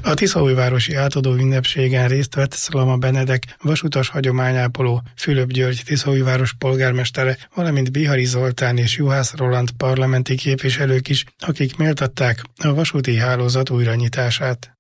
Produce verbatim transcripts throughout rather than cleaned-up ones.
A tiszaújvárosi átadó ünnepségen részt vett Szalama Benedek vasutas hagyományápoló Fülöp György Tiszaújváros polgármestere, valamint Bihari Zoltán és Juhász Roland parlamenti képviselők is, akik méltatták a vasúti hálózat újranyitását.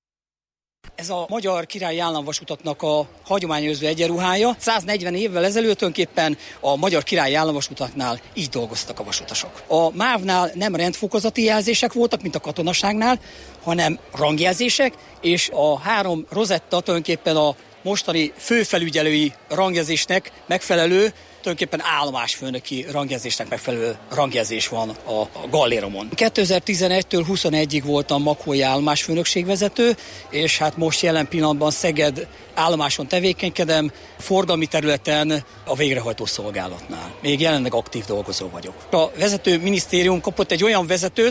Ez a Magyar Királyi Államvasutaknak a hagyományőrző egyenruhája. száznegyven évvel ezelőtt tulajdonképpen a Magyar Királyi Államvasutaknál így dolgoztak a vasutasok. A mávnál nem rendfokozati jelzések voltak, mint a katonaságnál, hanem rangjelzések, és a három rozetta tulajdonképpen a mostani főfelügyelői rangjelzésnek megfelelő, tulajdonképpen állomásfőnöki rangjelzésnek megfelelő rangjelzés van a, a galléromon. kétezer-tizenegytől huszonegyig voltam Makói állomásfőnökségvezető, és hát most jelen pillanatban Szeged állomáson tevékenykedem, forgalmi területen a végrehajtó szolgálatnál. Még jelenleg aktív dolgozó vagyok. A vezető minisztérium kapott egy olyan vezetőt,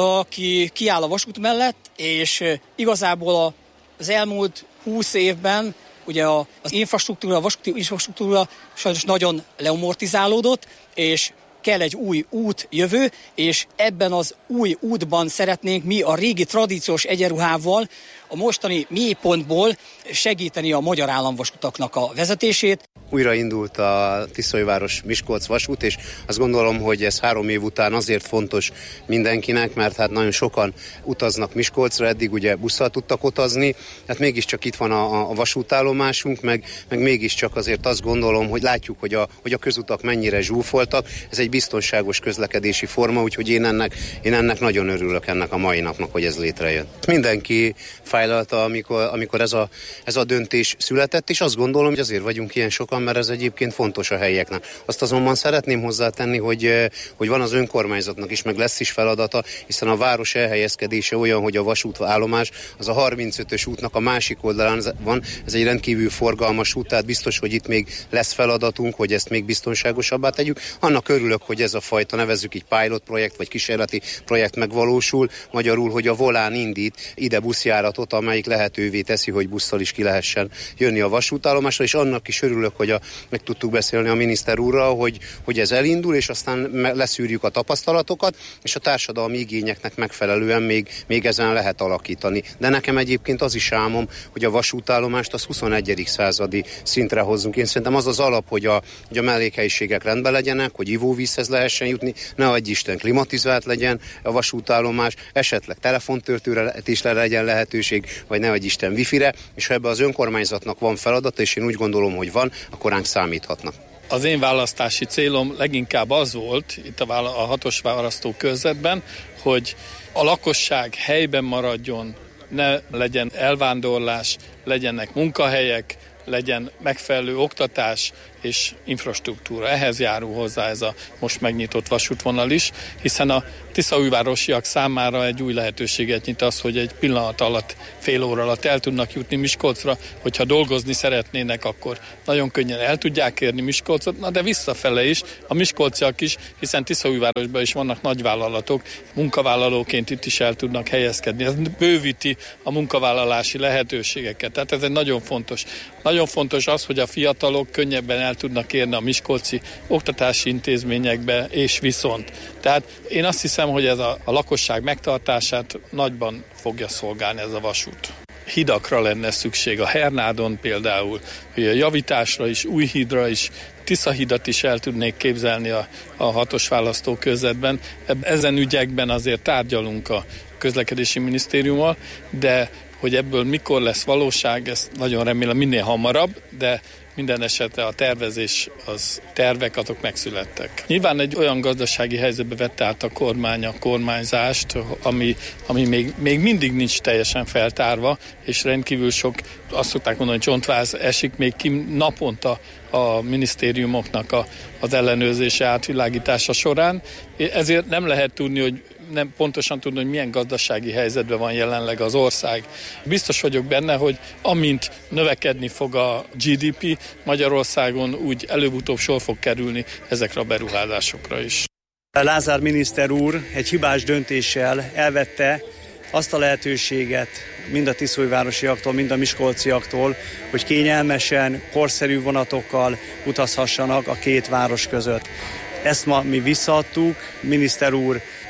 aki kiáll a vasút mellett, és igazából az elmúlt húsz évben ugye az infrastruktúra, a vasúti infrastruktúra sajnos nagyon leamortizálódott, és kell egy új út jövő, és ebben az új útban szeretnénk mi a régi tradíciós egyenruhával a mostani mélypontból segíteni a magyar államvasutaknak a vezetését. Újraindult a Tiszaújváros-Miskolc vasút, és azt gondolom, hogy ez három év után azért fontos mindenkinek, mert hát nagyon sokan utaznak Miskolcra, eddig ugye busszal tudtak utazni, hát mégiscsak itt van a, a vasútállomásunk, meg, meg mégiscsak azért azt gondolom, hogy látjuk, hogy a, hogy a közutak mennyire zsúfoltak, ez egy biztonságos közlekedési forma, úgyhogy én ennek, én ennek nagyon örülök ennek a mai napnak, hogy ez létrejött. Mindenki fájlalta, amikor, amikor ez, a, ez a döntés született, és azt gondolom, hogy azért vagyunk ilyen sokan, mert ez egyébként fontos a helyieknek. Azt azonban szeretném hozzátenni, hogy, hogy van az önkormányzatnak is, meg lesz is feladata, hiszen a város elhelyezkedése olyan, hogy a vasútállomás az a harmincötös útnak a másik oldalán van, ez egy rendkívül forgalmas út, tehát biztos, hogy itt még lesz feladatunk, hogy ezt még biztonságosabbá tegyük. Annak örülök, hogy ez a fajta, nevezzük így pilot projekt, vagy kísérleti projekt megvalósul, magyarul, hogy a Volán indít ide buszjáratot, amelyik lehetővé teszi, hogy busszal is ki lehessen jönni a vasútállomásra, és annak is örülök, hogy a, meg tudtuk beszélni a miniszter úrral, hogy, hogy ez elindul, és aztán leszűrjük a tapasztalatokat, és a társadalmi igényeknek megfelelően még, még ezen lehet alakítani. De nekem egyébként az is álmom, hogy a vasútállomást az huszonegyedik századi szintre hozzunk. Én szerintem az az alap, hogy a, hogy a mellékhelyiségek rendben legyenek, hogy ivóvízhez lehessen jutni, ne adj Isten, klimatizált legyen a vasútállomás, esetleg telefontöltőre is legyen lehetőség, vagy ne adj Isten wifire, és ha ebbe az önkormányzatnak van feladata, és én úgy gondolom, hogy van, akkor ránk számíthatnak. Az én választási célom leginkább az volt, itt a, a hatos választókörzetben, hogy a lakosság helyben maradjon, ne legyen elvándorlás, legyenek munkahelyek, legyen megfelelő oktatás és infrastruktúra. Ehhez járul hozzá ez a most megnyitott vasútvonal is, hiszen a tiszaújvárosiak számára egy új lehetőséget nyit az, hogy egy pillanat alatt, fél óra alatt el tudnak jutni Miskolcra, hogyha dolgozni szeretnének, akkor nagyon könnyen el tudják érni Miskolcot, na de visszafele is, a miskolciak is, hiszen Tiszaújvárosban is vannak nagyvállalatok, munkavállalóként itt is el tudnak helyezkedni. Ez bővíti a munkavállalási lehetőségeket, tehát ez egy nagyon fontos. Nagyon fontos az, hogy a fiatalok könnyebben el tudnak érni a miskolci oktatási intézményekbe, és viszont. Tehát én azt hiszem, hogy ez a, a lakosság megtartását nagyban fogja szolgálni ez a vasút. Hidakra lenne szükség, a Hernádon például, hogy a javításra is, új hídra is, Tiszahidat is el tudnék képzelni a, a hatos választókörzetben. Ezen ügyekben azért tárgyalunk a közlekedési minisztériummal, de hogy ebből mikor lesz valóság, ezt nagyon remélem minél hamarabb, de minden esetre a tervezés, az tervek, azok megszülettek. Nyilván egy olyan gazdasági helyzetbe vette át a kormány a kormányzást, ami, ami még, még mindig nincs teljesen feltárva, és rendkívül sok, azt szokták mondani, hogy csontváz esik még ki naponta a minisztériumoknak a, az ellenőrzése, átvilágítása során. Ezért nem lehet tudni, hogy nem pontosan tudni, hogy milyen gazdasági helyzetben van jelenleg az ország. Biztos vagyok benne, hogy amint növekedni fog a gé dé pé Magyarországon, úgy előbb-utóbb sor fog kerülni ezekre a beruházásokra is. Lázár miniszter úr egy hibás döntéssel elvette azt a lehetőséget mind a tiszaújvárosiaktól, mind a miskolciaktól, hogy kényelmesen, korszerű vonatokkal utazhassanak a két város között. Ezt ma mi visszaadtuk, miniszter úr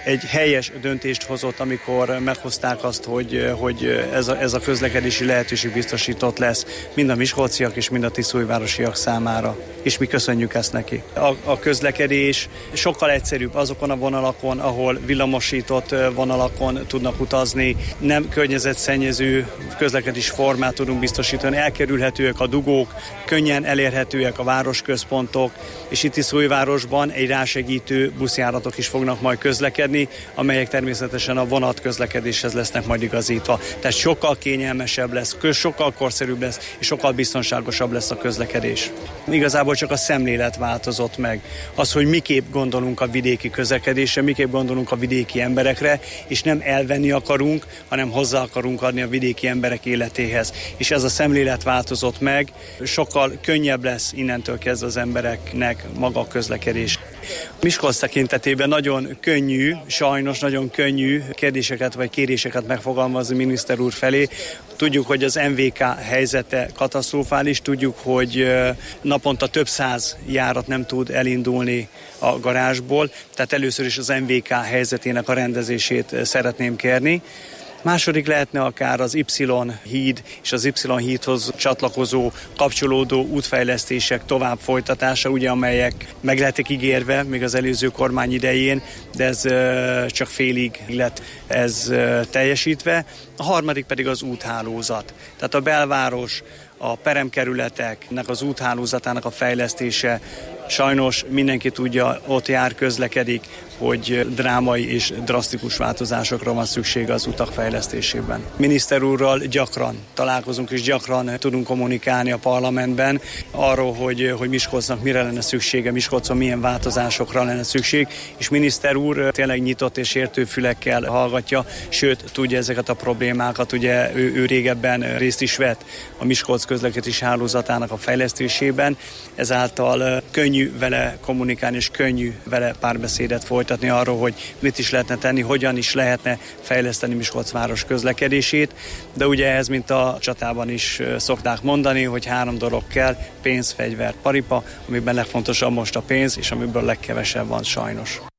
egy helyes döntést hozott, amikor meghozták azt, hogy, hogy ez, a, ez a közlekedési lehetőség biztosított lesz mind a miskolciak és mind a tiszóújvárosiak számára. És mi köszönjük ezt neki. A, a közlekedés sokkal egyszerűbb azokon a vonalakon, ahol villamosított vonalakon tudnak utazni, nem környezetszennyező közlekedés formát tudunk biztosítani, elkerülhetőek a dugók, könnyen elérhetőek a városközpontok, és itt Tiszóújvárosban egy rásegítő buszjáratok is fognak majd közlekedni, amelyek természetesen a vonat közlekedéshez lesznek majd igazítva. Tehát sokkal kényelmesebb lesz, sokkal korszerűbb lesz, és sokkal biztonságosabb lesz a közlekedés. Igazából csak a szemlélet változott meg. Az, hogy miképp gondolunk a vidéki közlekedésre, miképp gondolunk a vidéki emberekre, és nem elvenni akarunk, hanem hozzá akarunk adni a vidéki emberek életéhez. És ez a szemlélet változott meg, sokkal könnyebb lesz innentől kezdve az embereknek maga a közlekedés. Miskolc tekintetében nagyon könnyű, sajnos nagyon könnyű kérdéseket vagy kéréseket megfogalmazni miniszter úr felé. Tudjuk, hogy az em vé ká helyzete katasztrofális, tudjuk, hogy naponta több száz járat nem tud elindulni a garázsból, tehát először is az em vé ká helyzetének a rendezését szeretném kérni. Második lehetne akár az Y-híd és az Y-hídhoz csatlakozó, kapcsolódó útfejlesztések tovább folytatása, ugye, amelyek meg lettek ígérve még az előző kormány idején, de ez csak félig lett ez teljesítve. A harmadik pedig az úthálózat. Tehát a belváros, a peremkerületeknek az úthálózatának a fejlesztése, sajnos mindenki tudja, ott jár, közlekedik, hogy drámai és drasztikus változásokra van szükség az utak fejlesztésében. Miniszter úrral gyakran találkozunk és gyakran tudunk kommunikálni a parlamentben arról, hogy, hogy Miskolcnak mire lenne szüksége, Miskolcon milyen változásokra lenne szükség, és miniszter úr tényleg nyitott és értő fülekkel hallgatja, sőt tudja ezeket a problémákat, ugye ő, ő régebben részt is vett a Miskolc közlekedési hálózatának a fejlesztésében, ezáltal könnyű vele kommunikálni és könnyű vele párbeszédet folytatni arról, hogy mit is lehetne tenni, hogyan is lehetne fejleszteni Miskolc város közlekedését, de ugye ez, mint a csatában is szokták mondani, hogy három dolog kell, pénz, fegyver, paripa, amiben legfontosabb most a pénz, és amiből legkevesebb van sajnos.